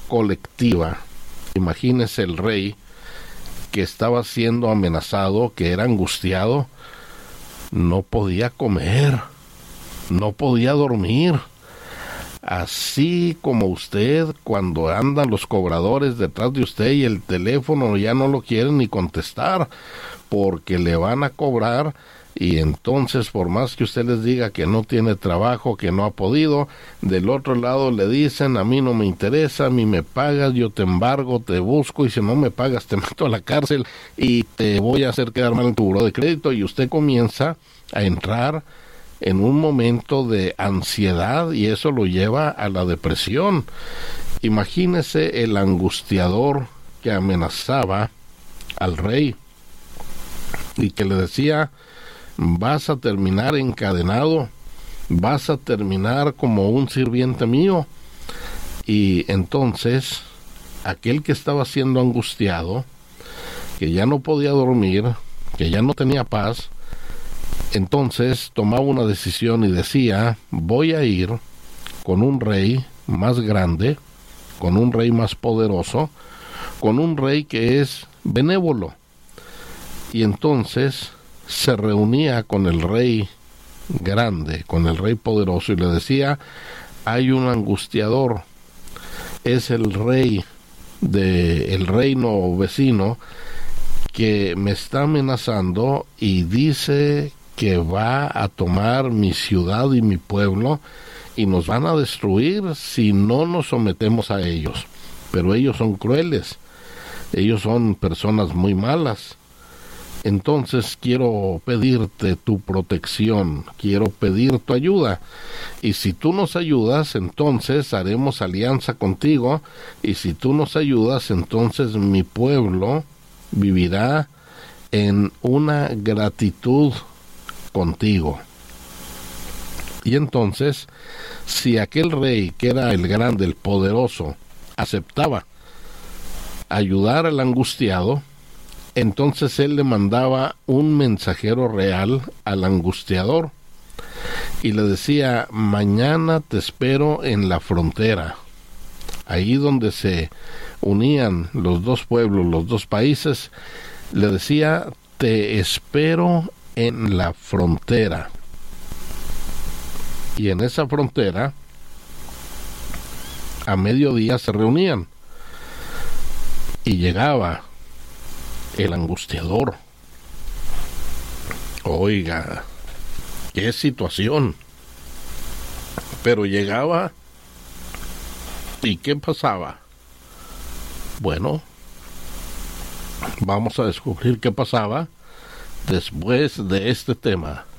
colectiva. Imagínese el rey que estaba siendo amenazado, que era angustiado, no podía comer, no podía dormir. Así como usted, cuando andan los cobradores detrás de usted y el teléfono ya no lo quieren ni contestar porque le van a cobrar, y entonces por más que usted les diga que no tiene trabajo, que no ha podido, del otro lado le dicen: a mí no me interesa, a mí me pagas, yo te embargo, te busco, y si no me pagas te meto a la cárcel y te voy a hacer quedar mal en tu buró de crédito, y usted comienza a entrar en un momento de ansiedad y eso lo lleva a la depresión. Imagínese el angustiador que amenazaba al rey y que le decía: vas a terminar encadenado, vas a terminar como un sirviente mío. Y entonces aquel que estaba siendo angustiado, que ya no podía dormir, que ya no tenía paz, entonces tomaba una decisión y decía: voy a ir con un rey más grande, con un rey más poderoso, con un rey que es benévolo. Y entonces se reunía con el rey grande, con el rey poderoso, y le decía: hay un angustiador, es el rey del reino vecino que me está amenazando y dice que va a tomar mi ciudad y mi pueblo y nos van a destruir si no nos sometemos a ellos. Pero ellos son crueles, ellos son personas muy malas. Entonces quiero pedirte tu protección, quiero pedir tu ayuda, y si tú nos ayudas, entonces haremos alianza contigo, y si tú nos ayudas, entonces mi pueblo vivirá en una gratitud contigo. Y entonces, si aquel rey, que era el grande, el poderoso, aceptaba ayudar al angustiado, entonces él le mandaba un mensajero real al angustiador y le decía: mañana te espero en la frontera, ahí donde se unían los dos pueblos, los dos países. Le decía: te espero en la frontera. Y en esa frontera a mediodía se reunían y llegaba el angustiador. Oiga, qué situación. Pero llegaba, ¿y qué pasaba? Bueno, vamos a descubrir qué pasaba después de este tema.